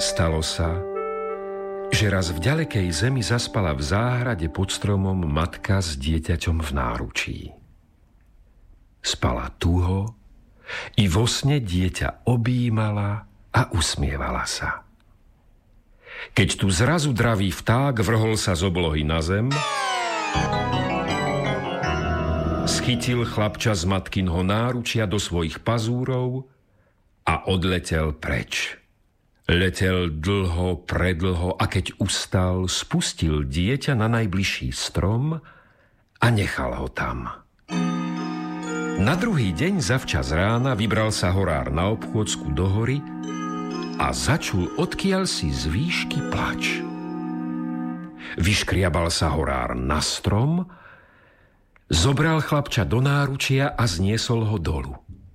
Stalo sa, že raz v ďalekej zemi zaspala v záhrade pod stromom matka s dieťaťom v náručí. Spala tuho, i vo sne dieťa objímala a usmievala sa. Keď tu zrazu dravý vták vrhol sa z oblohy na zem, schytil chlapča z matkinho náručia do svojich pazúrov a odletel preč. Letel dlho, predlho a keď ustal, spustil dieťa na najbližší strom a nechal ho tam. Na druhý deň zavčas rána vybral sa horár na obchôdzku do hory a začul odkiaľ si z výšky plač. Vyškriabal sa horár na strom, zobral chlapča do náručia a zniesol ho dolu.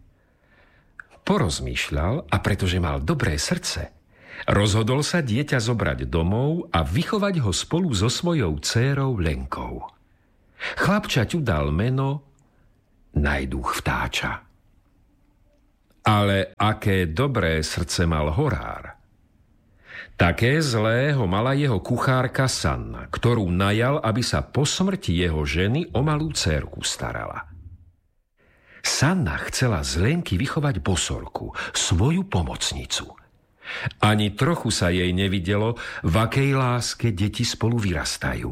Porozmýšľal a pretože mal dobré srdce, rozhodol sa dieťa zobrať domov a vychovať ho spolu so svojou dcérou Lenkou. Chlapčaťu dal meno Najduch vtáča. Ale aké dobré srdce mal horár. Také zlé ho mala jeho kuchárka Sanna, ktorú najal, aby sa po smrti jeho ženy o malú dcérku starala. Sanna chcela z Lenky vychovať bosorku, svoju pomocnicu. Ani trochu sa jej nevidelo, v akej láske deti spolu vyrastajú.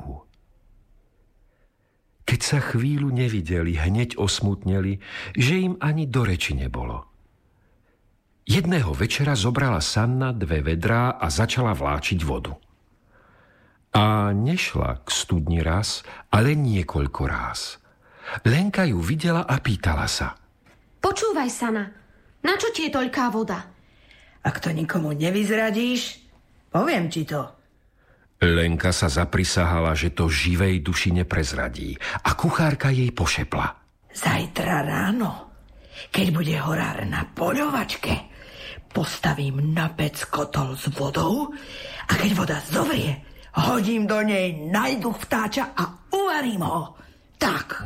Keď sa chvíľu nevideli, hneď osmutneli, že im ani do reči nebolo. Jedného večera zobrala Sanna 2 vedrá a začala vláčiť vodu. A nešla k studni raz, ale niekoľko ráz. Lenka ju videla a pýtala sa. Počúvaj, Sanna, na čo ti je toľká voda? Ak to nikomu nevyzradíš, poviem ti to. Lenka sa zaprisahala, že to živej duši neprezradí a kuchárka jej pošepla. Zajtra ráno, keď bude horár na poľovačke, postavím na pec kotol s vodou a keď voda zovrie, hodím do nej Najduch vtáča a uvarím ho. Tak.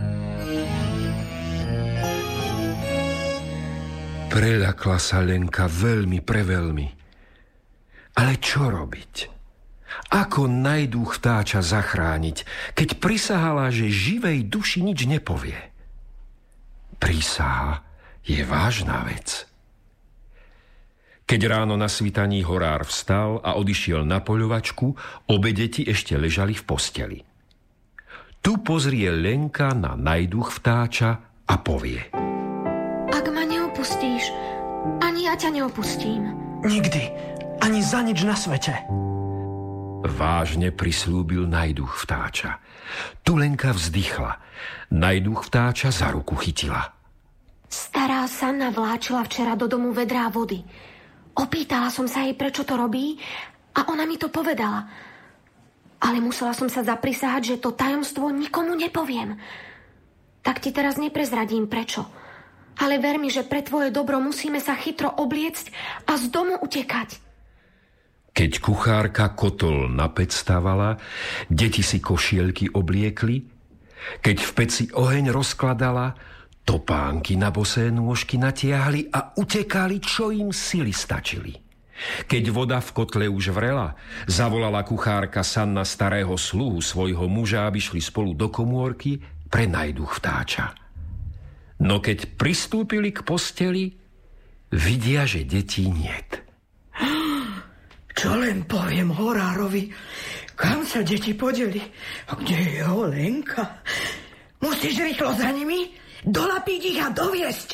Preľakla sa Lenka veľmi, preveľmi. Ale čo robiť? Ako Najduch vtáča zachrániť, keď prisahala, že živej duši nič nepovie? Prísaha je vážna vec. Keď ráno na svítaní horár vstal a odišiel na poľovačku, obe deti ešte ležali v posteli. Tu pozrie Lenka na Najduch vtáča a povie. Ak ma neopustíš, ani ja ťa neopustím. Nikdy, ani za nič na svete. Vážne prislúbil Najduch vtáča. Tu Lenka vzdychla. Najduch vtáča za ruku chytila. Stará Sanna vláčila včera do domu vedrá vody. Opýtala som sa jej, prečo to robí, a ona mi to povedala. Ale musela som sa zaprisahať, že to tajomstvo nikomu nepoviem. Tak ti teraz neprezradím prečo. Ale ver mi, že pre tvoje dobro musíme sa chytro obliecť a z domu utekať. Keď kuchárka kotol na pec stavala, deti si košielky obliekli. Keď v peci oheň rozkladala, topánky na bosé nôžky natiahli a utekali, čo im sily stačili. Keď voda v kotle už vrela, zavolala kuchárka Sanna starého sluhu svojho muža, aby šli spolu do komórky pre Najduch vtáča. No keď pristúpili k posteli, vidia, že detí niet. Čo len poviem horárovi? Kam sa deti podeli? A kde je jeho Lenka? Musíš rýchlo za nimi dolapiť ich a doviesť.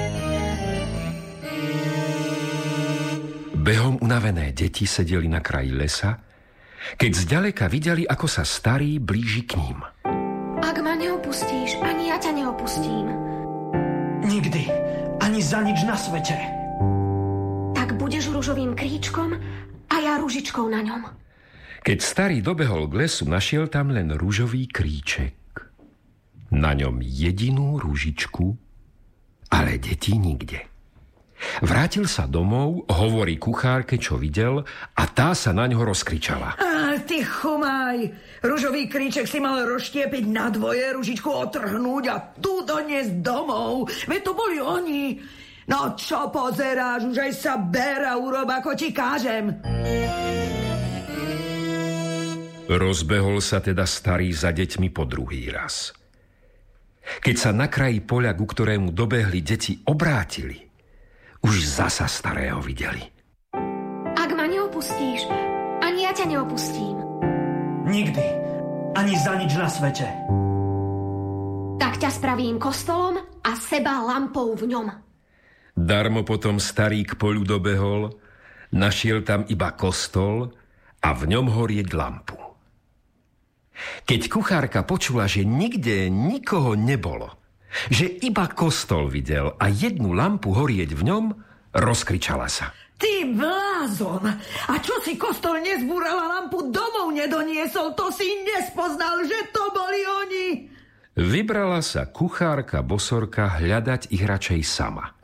Behom unavené deti sedeli na kraji lesa, keď zďaleka videli, ako sa starý blíži k ním. Ak ma neopustíš, ani ja ťa neopustím. Nikdy, ani za nič na svete. Tak budeš ružovým kríčkom a ja ružičkou na ňom. Keď starý dobehol k lesu, našiel tam len ružový kríček. Na ňom jedinú ružičku, ale detí nikde. Vrátil sa domov, hovorí kuchárke, čo videl, a tá sa na ňo rozkričala. Ty chumaj! Ružový kríček si mal rozštiepiť na dvoje, ružičku otrhnúť a tu doniesť domov. Veď to boli oni. No čo pozeráš, už aj sa ber a urob, ako ti kážem. Rozbehol sa teda starý za deťmi po druhý raz. Keď sa na kraji poľa, ku ktorému dobehli deti, obrátili, už zasa starého videli. Ak ma neopustíš, ani ja ťa neopustím. Nikdy. Ani za nič na svete. Tak ťa spravím kostolom a seba lampou v ňom. Darmo potom starý k poľu dobehol, našiel tam iba kostol a v ňom horieť lampu. Keď kuchárka počula, že nikde nikoho nebolo, že iba kostol videl a jednu lampu horieť v ňom, rozkričala sa. Ty blázon! A čo si kostol nezbúral a lampu domov nedoniesol, to si nespoznal, že to boli oni! Vybrala sa kuchárka Bosorka hľadať ich radšej sama.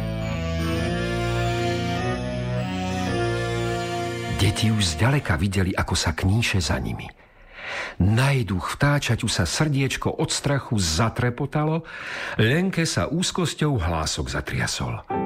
Deti už zďaleka videli, ako sa kníše za nimi. Na duch vtáčaťu sa srdiečko od strachu zatrepotalo, Lenke sa úzkosťou hlások zatriasol.